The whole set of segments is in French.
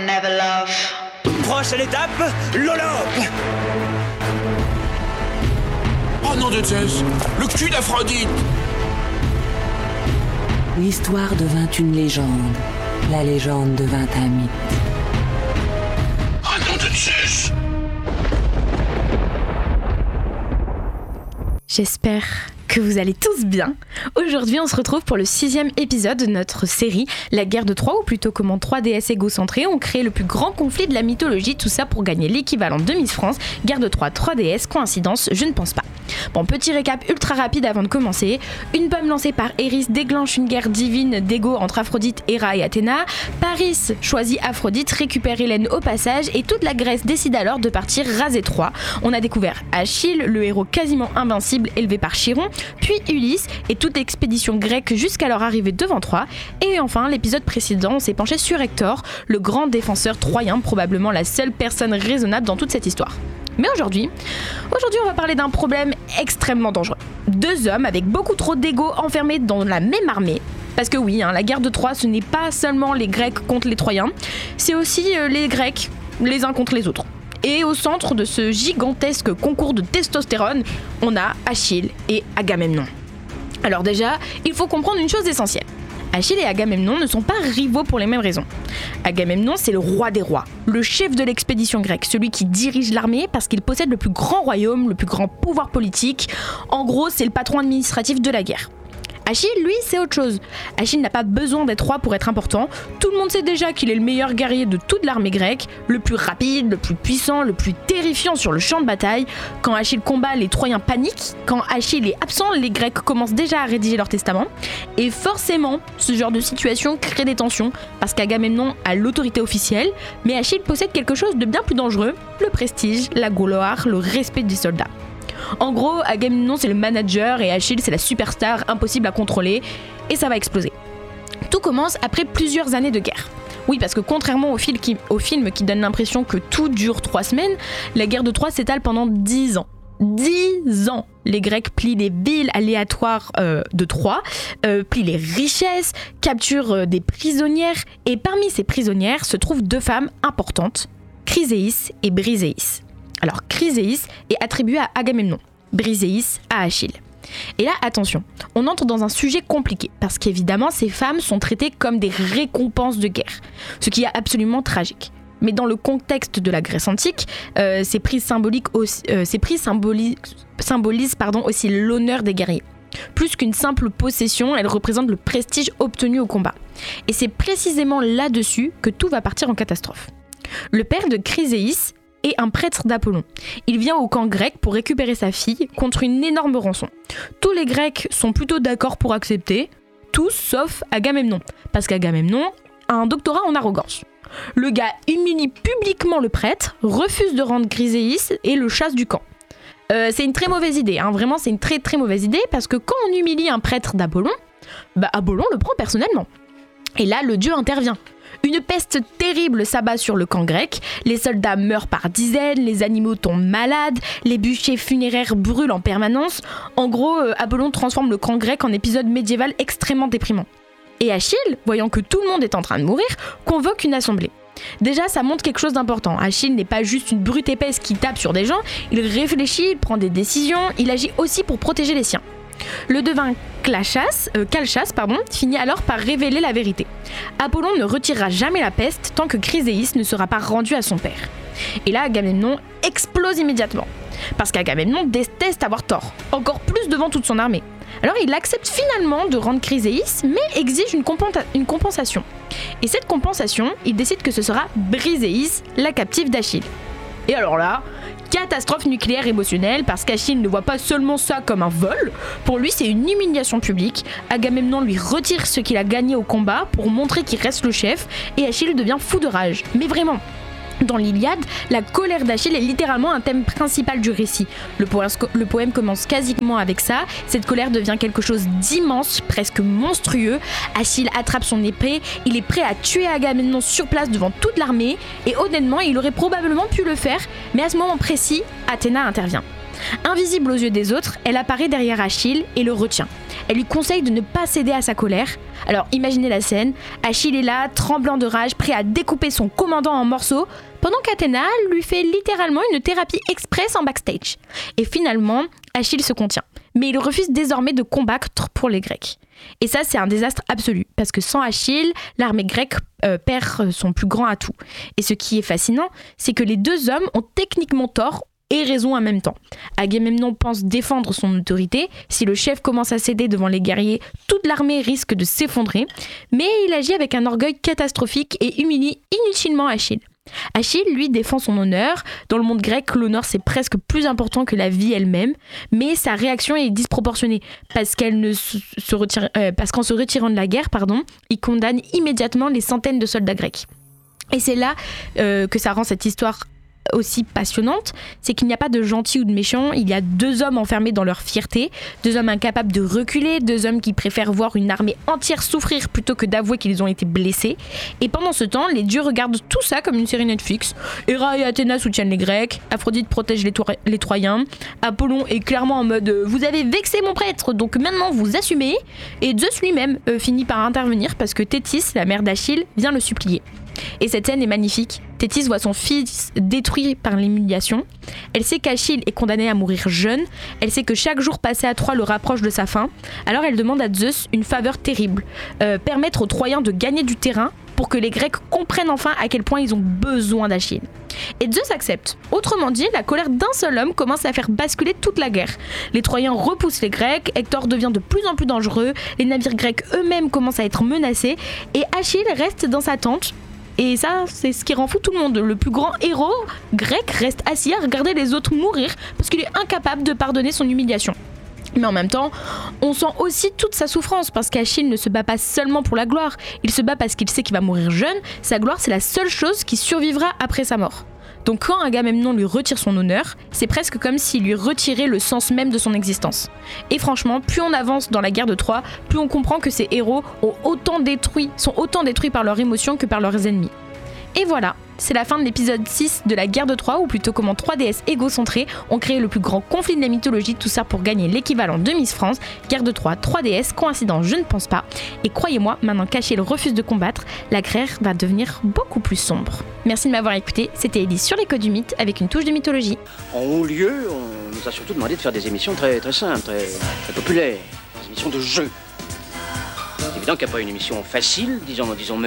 can never love. Prochaine étape, l'Olympe. Oh nom de Zeus, le cul d'Aphrodite. L'histoire devint une légende. La légende devint un mythe. Oh nom de Zeus. J'espère que vous allez tous bien. Aujourd'hui, on se retrouve pour le 6e épisode de notre série La guerre de Troie, ou plutôt comment 3 déesses égocentrées ont créé le plus grand conflit de la mythologie, tout ça pour gagner l'équivalent de Miss France. Guerre de Troie, 3 déesses, coïncidence, je ne pense pas. Bon, petit récap ultra rapide avant de commencer. Une pomme lancée par Eris déclenche une guerre divine d'ego entre Aphrodite, Héra et Athéna. Paris choisit Aphrodite, récupère Hélène au passage, et toute la Grèce décide alors de partir raser Troie. On a découvert Achille, le héros quasiment invincible élevé par Chiron, puis Ulysse et toute l'expédition grecque jusqu'alors arrivée devant Troie. Et enfin, l'épisode précédent, on s'est penché sur Hector, le grand défenseur troyen, probablement la seule personne raisonnable dans toute cette histoire. Mais aujourd'hui, on va parler d'un problème extrêmement dangereux. 2 hommes avec beaucoup trop d'ego enfermés dans la même armée. Parce que oui, la guerre de Troie, ce n'est pas seulement les Grecs contre les Troyens, c'est aussi les Grecs les uns contre les autres. Et au centre de ce gigantesque concours de testostérone, on a Achille et Agamemnon. Alors déjà, il faut comprendre une chose essentielle. Achille et Agamemnon ne sont pas rivaux pour les mêmes raisons. Agamemnon, c'est le roi des rois, le chef de l'expédition grecque, celui qui dirige l'armée parce qu'il possède le plus grand royaume, le plus grand pouvoir politique. En gros, c'est le patron administratif de la guerre. Achille, lui, c'est autre chose. Achille n'a pas besoin d'être roi pour être important. Tout le monde sait déjà qu'il est le meilleur guerrier de toute l'armée grecque, le plus rapide, le plus puissant, le plus terrifiant sur le champ de bataille. Quand Achille combat, les Troyens paniquent. Quand Achille est absent, les Grecs commencent déjà à rédiger leur testament. Et forcément, ce genre de situation crée des tensions, parce qu'Agamemnon a l'autorité officielle, mais Achille possède quelque chose de bien plus dangereux, le prestige, la gloire, le respect des soldats. En gros, Agamemnon c'est le manager et Achille c'est la superstar impossible à contrôler, et ça va exploser. Tout commence après plusieurs années de guerre. Oui, parce que contrairement au film qui donne l'impression que tout dure 3 semaines, la guerre de Troie s'étale pendant 10 ans. 10 ans! Les Grecs plient les villes aléatoires de Troie, plient les richesses, capturent des prisonnières, et parmi ces prisonnières se trouvent 2 femmes importantes, Chryséis et Briséis. Alors, Chryséis est attribué à Agamemnon, Briséis à Achille. Et là, attention, on entre dans un sujet compliqué, parce qu'évidemment, ces femmes sont traitées comme des récompenses de guerre, ce qui est absolument tragique. Mais dans le contexte de la Grèce antique, ces prix symbolisent aussi l'honneur des guerriers. Plus qu'une simple possession, elles représentent le prestige obtenu au combat. Et c'est précisément là-dessus que tout va partir en catastrophe. Le père de Chryséis est un prêtre d'Apollon. Il vient au camp grec pour récupérer sa fille contre une énorme rançon. Tous les Grecs sont plutôt d'accord pour accepter, tous sauf Agamemnon, parce qu'Agamemnon a un doctorat en arrogance. Le gars humilie publiquement le prêtre, refuse de rendre Chryséis et le chasse du camp. C'est une très mauvaise idée, vraiment c'est une très très mauvaise idée, parce que quand on humilie un prêtre d'Apollon, Apollon le prend personnellement. Et là, le dieu intervient. Une peste terrible s'abat sur le camp grec, les soldats meurent par dizaines, les animaux tombent malades, les bûchers funéraires brûlent en permanence. En gros, Apollon transforme le camp grec en épisode médiéval extrêmement déprimant. Et Achille, voyant que tout le monde est en train de mourir, convoque une assemblée. Déjà, ça montre quelque chose d'important. Achille n'est pas juste une brute épaisse qui tape sur des gens, il réfléchit, il prend des décisions, il agit aussi pour protéger les siens. Le devin Calchas finit alors par révéler la vérité. Apollon ne retirera jamais la peste tant que Chryséis ne sera pas rendu à son père. Et là, Agamemnon explose immédiatement. Parce qu'Agamemnon déteste avoir tort, encore plus devant toute son armée. Alors il accepte finalement de rendre Chryséis, mais exige une compensation. Et cette compensation, il décide que ce sera Briséis, la captive d'Achille. Et alors là, catastrophe nucléaire émotionnelle, parce qu'Achille ne voit pas seulement ça comme un vol, pour lui c'est une humiliation publique. Agamemnon lui retire ce qu'il a gagné au combat pour montrer qu'il reste le chef, et Achille devient fou de rage. Mais vraiment, dans l'Iliade, la colère d'Achille est littéralement un thème principal du récit. Le poème commence quasiment avec ça. Cette colère devient quelque chose d'immense, presque monstrueux. Achille attrape son épée, il est prêt à tuer Agamemnon sur place devant toute l'armée, et honnêtement, il aurait probablement pu le faire, mais à ce moment précis, Athéna intervient. Invisible aux yeux des autres, elle apparaît derrière Achille et le retient. Elle lui conseille de ne pas céder à sa colère. Alors imaginez la scène, Achille est là, tremblant de rage, prêt à découper son commandant en morceaux, pendant qu'Athéna lui fait littéralement une thérapie express en backstage. Et finalement, Achille se contient. Mais il refuse désormais de combattre pour les Grecs. Et ça, c'est un désastre absolu, parce que sans Achille, l'armée grecque perd son plus grand atout. Et ce qui est fascinant, c'est que les deux hommes ont techniquement tort et raison en même temps. Agamemnon pense défendre son autorité. Si le chef commence à céder devant les guerriers, toute l'armée risque de s'effondrer. Mais il agit avec un orgueil catastrophique et humilie inutilement Achille. Achille, lui, défend son honneur. Dans le monde grec, l'honneur, c'est presque plus important que la vie elle-même. Mais sa réaction est disproportionnée, parce qu'en se retirant de la guerre, il condamne immédiatement les centaines de soldats grecs. Et c'est là que ça rend cette histoire aussi passionnante, c'est qu'il n'y a pas de gentils ou de méchants, il y a deux hommes enfermés dans leur fierté, deux hommes incapables de reculer, deux hommes qui préfèrent voir une armée entière souffrir plutôt que d'avouer qu'ils ont été blessés. Et pendant ce temps, les dieux regardent tout ça comme une série Netflix. Héra et Athéna soutiennent les Grecs, Aphrodite protège les Troyens, Apollon est clairement en mode « vous avez vexé mon prêtre, donc maintenant vous assumez », et Zeus lui-même finit par intervenir parce que Thétis, la mère d'Achille, vient le supplier. Et cette scène est magnifique. Thétis voit son fils détruit par l'humiliation. Elle sait qu'Achille est condamné à mourir jeune. Elle sait que chaque jour passé à Troie le rapproche de sa fin. Alors elle demande à Zeus une faveur terrible. Permettre aux Troyens de gagner du terrain pour que les Grecs comprennent enfin à quel point ils ont besoin d'Achille. Et Zeus accepte. Autrement dit, la colère d'un seul homme commence à faire basculer toute la guerre. Les Troyens repoussent les Grecs, Hector devient de plus en plus dangereux, les navires grecs eux-mêmes commencent à être menacés, et Achille reste dans sa tente. Et ça, c'est ce qui rend fou tout le monde. Le plus grand héros grec reste assis à regarder les autres mourir parce qu'il est incapable de pardonner son humiliation. Mais en même temps, on sent aussi toute sa souffrance parce qu'Achille ne se bat pas seulement pour la gloire. Il se bat parce qu'il sait qu'il va mourir jeune. Sa gloire, c'est la seule chose qui survivra après sa mort. Donc quand Agamemnon lui retire son honneur, c'est presque comme s'il lui retirait le sens même de son existence. Et franchement, plus on avance dans la guerre de Troie, plus on comprend que ces héros sont autant détruits par leurs émotions que par leurs ennemis. Et voilà, c'est la fin de l'épisode 6 de la guerre de Troie, ou plutôt comment 3 déesses égocentrées ont créé le plus grand conflit de la mythologie, tout ça pour gagner l'équivalent de Miss France. Guerre de Troie, 3 déesses, coïncidence, je ne pense pas. Et croyez-moi, maintenant qu'Achille refuse de combattre, la guerre va devenir beaucoup plus sombre. Merci de m'avoir écouté, c'était Elise sur les codes du mythe avec une touche de mythologie. En haut lieu, on nous a surtout demandé de faire des émissions très, très simples, très populaires, des émissions de jeu. C'est évident qu'il n'y a pas une émission facile, disons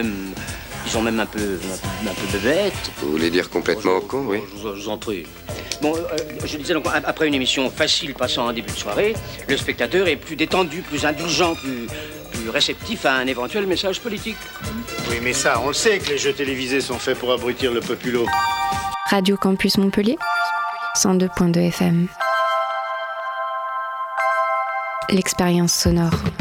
même un peu bébête. Vous voulez dire complètement con, oui. Je vous en prie. Bon, je disais donc, après une émission facile passant en début de soirée, le spectateur est plus détendu, plus indulgent, plus réceptif à un éventuel message politique. Oui, mais ça, on le sait que les jeux télévisés sont faits pour abrutir le populo. Radio Campus Montpellier, 102.2 FM. L'expérience sonore.